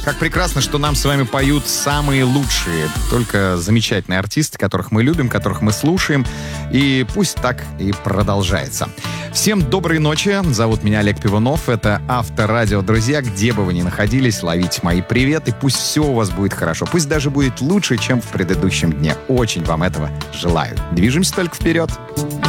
Как прекрасно, что нам с вами поют самые лучшие, только замечательные артисты, которых мы любим, которых мы слушаем. И пусть так и продолжается. Всем доброй ночи. Зовут меня Олег Пивунов. Это Авторадио. Друзья, где бы вы ни находились, ловите мои приветы. Пусть все у вас будет хорошо. Пусть даже будет лучше, чем в предыдущем дне. Очень вам этого желаю. Движемся только вперед.